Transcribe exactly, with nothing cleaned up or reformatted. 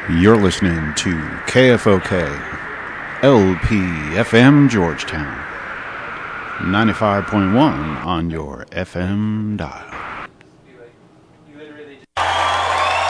You're listening to K F O K, L P F M Georgetown, ninety-five point one on your F M dial.